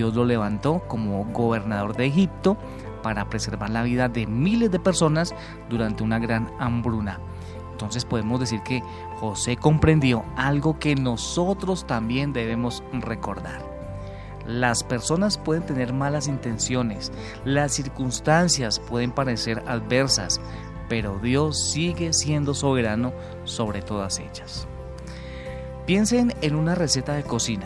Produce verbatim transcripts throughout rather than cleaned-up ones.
Dios lo levantó como gobernador de Egipto para preservar la vida de miles de personas durante una gran hambruna. Entonces podemos decir que José comprendió algo que nosotros también debemos recordar. Las personas pueden tener malas intenciones, las circunstancias pueden parecer adversas, pero Dios sigue siendo soberano sobre todas ellas. Piensen en una receta de cocina.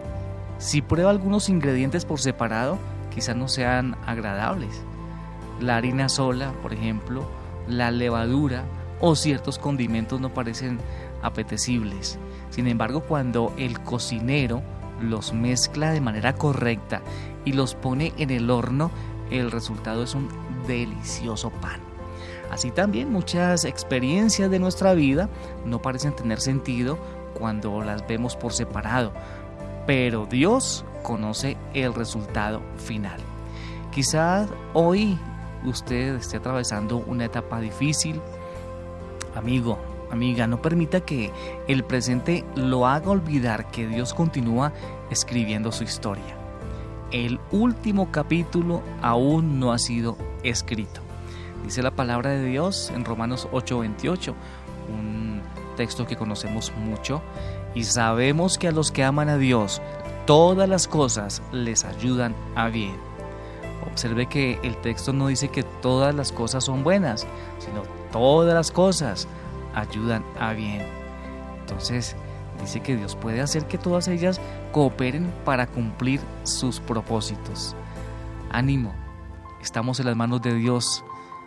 Si prueba algunos ingredientes por separado, quizás no sean agradables. La harina sola, por ejemplo, la levadura o ciertos condimentos no parecen apetecibles. Sin embargo, cuando el cocinero los mezcla de manera correcta y los pone en el horno, el resultado es un delicioso pan. Así también muchas experiencias de nuestra vida no parecen tener sentido cuando las vemos por separado, pero Dios conoce el resultado final. Quizás hoy usted esté atravesando una etapa difícil. Amigo, amiga, no permita que el presente lo haga olvidar que Dios continúa escribiendo su historia. El último capítulo aún no ha sido escrito. Dice la palabra de Dios en Romanos ocho veintiocho, un texto que conocemos mucho, y sabemos que a los que aman a Dios, todas las cosas les ayudan a bien. Observe que el texto no dice que todas las cosas son buenas, sino todas las cosas ayudan a bien. Entonces dice que Dios puede hacer que todas ellas cooperen para cumplir sus propósitos. Ánimo, estamos en las manos de Dios.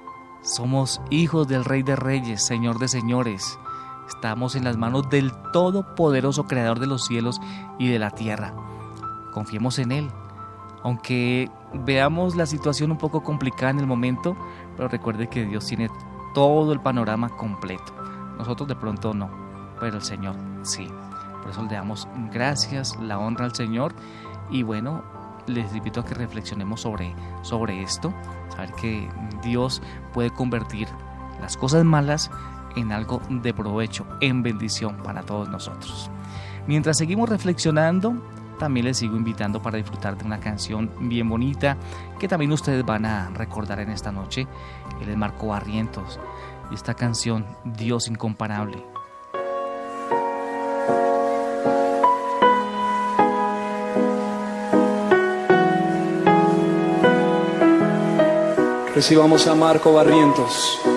Somos hijos del Rey de Reyes, Señor de Señores. Estamos en las manos del Todopoderoso Creador de los cielos y de la tierra. Confiemos en Él. Aunque veamos la situación un poco complicada en el momento, pero recuerde que Dios tiene todo el panorama completo. Nosotros de pronto no, pero el Señor sí. Por eso le damos gracias, la honra al Señor. Y bueno, les invito a que reflexionemos sobre, sobre esto. Saber que Dios puede convertir las cosas malas en algo de provecho, en bendición para todos nosotros. Mientras seguimos reflexionando, también les sigo invitando para disfrutar de una canción bien bonita que también ustedes van a recordar en esta noche. Él es Marco Barrientos y esta canción, Dios Incomparable. Recibamos a Marco Barrientos.